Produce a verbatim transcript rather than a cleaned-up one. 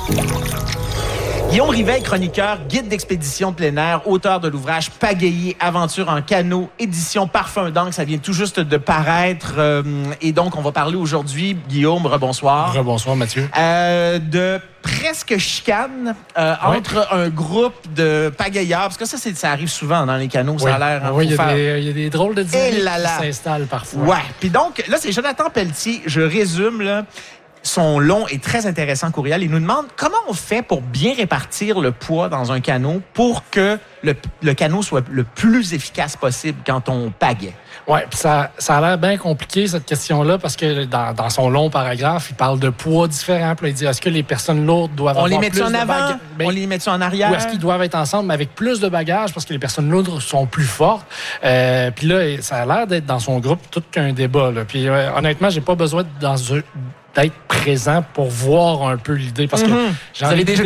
Guillaume Rivet, chroniqueur, guide d'expédition de plein air, auteur de l'ouvrage Pagayer, aventure en canot, édition Parfum d'encre. Ça vient tout juste de paraître. Euh, et donc, on va parler aujourd'hui, Guillaume, rebonsoir. Rebonsoir, Mathieu. Euh, de presque chicane euh, oui. entre un groupe de pagayeurs. Parce que ça, c'est, ça arrive souvent dans les canots. Oui. Ça a l'air... Hein, oui, il y, faire... y a des drôles de dynamiques là là. qui s'installent parfois. Ouais. Puis donc, là, c'est Jonathan Pelletier. Je résume, là. Son long et très intéressant courriel. Il nous demande comment on fait pour bien répartir le poids dans un canot pour que le, le canot soit le plus efficace possible quand on pagaie. Oui, puis ça, ça a l'air bien compliqué, cette question-là, parce que dans, dans son long paragraphe, il parle de poids différents. Puis là, il dit, est-ce que les personnes lourdes doivent on avoir les plus de bagages? On les met en avant? Ben, on les met en arrière? Ou est-ce qu'ils doivent être ensemble, mais avec plus de bagages, parce que les personnes lourdes sont plus fortes? Euh, puis là, ça a l'air d'être dans son groupe tout qu'un débat. Là. Puis euh, honnêtement, j'ai pas besoin de, dans, d'être présent pour voir un peu l'idée, parce que mm-hmm. j'ai Vous avez envie déjà